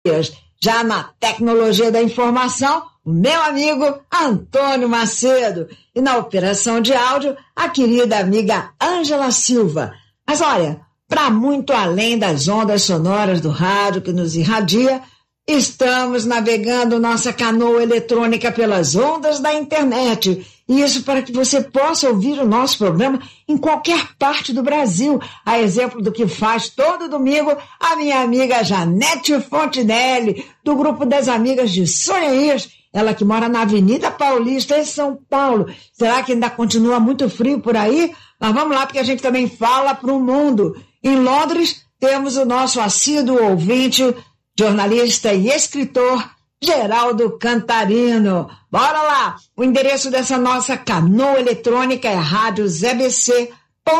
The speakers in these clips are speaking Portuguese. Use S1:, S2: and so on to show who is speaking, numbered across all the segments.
S1: Já na tecnologia da informação, o meu amigo Antônio Macedo. E na operação de áudio, a querida amiga Ângela Silva. Mas olha, para muito além das ondas sonoras do rádio que nos irradia, estamos navegando nossa canoa eletrônica pelas ondas da internet. Isso para que você possa ouvir o nosso programa em qualquer parte do Brasil. A exemplo do que faz todo domingo a minha amiga Janete Fontinelli, do grupo das amigas de Sonhaís, ela que mora na Avenida Paulista, em São Paulo. Será que ainda continua muito frio por aí? Mas vamos lá, porque a gente também fala para o mundo. Em Londres, temos o nosso assíduo ouvinte, jornalista e escritor, Geraldo Cantarino. Bora lá! O endereço dessa nossa canoa eletrônica é radiosebc.com.br.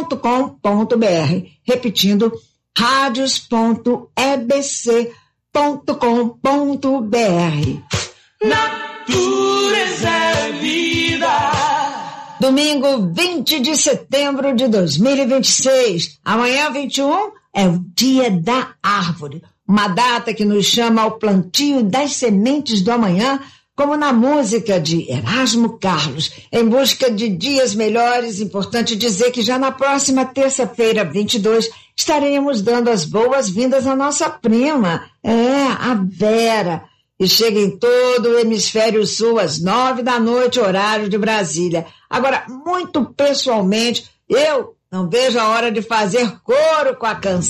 S1: Repetindo, radios.ebc.com.br.
S2: Natureza é vida.
S1: Domingo 20 de setembro de 2026. Amanhã, 21, é o Dia da Árvore. Uma data que nos chama ao plantio das sementes do amanhã, como na música de Erasmo Carlos. Em busca de dias melhores, importante dizer que já na próxima terça-feira, 22, estaremos dando as boas-vindas à nossa prima, a Vera. E chega em todo o hemisfério sul às 9 da noite, horário de Brasília. Agora, muito pessoalmente, eu não vejo a hora de fazer coro com a canção